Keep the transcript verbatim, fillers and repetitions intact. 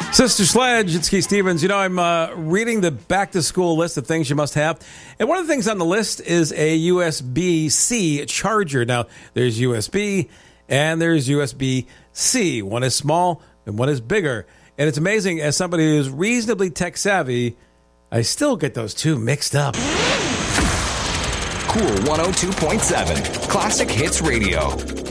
Sister Sledge, it's Keith Stevens. You know, I'm uh, reading the back-to-school list of things you must have. And one of the things on the list is a U S B C charger. Now, there's U S B and there's U S B C. One is small and one is bigger. And it's amazing, as somebody who's reasonably tech-savvy, I still get those two mixed up. Cool one oh two point seven, Classic Hits Radio.